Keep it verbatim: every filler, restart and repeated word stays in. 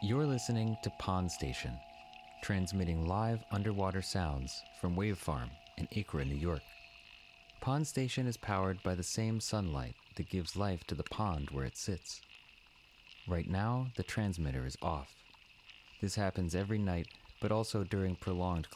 You're listening to Pond Station, transmitting live underwater sounds from Wave Farm in Acre, New York. Pond Station is powered by the same sunlight that gives life to the pond where it sits. Right now, the transmitter is off. This happens every night, but also during prolonged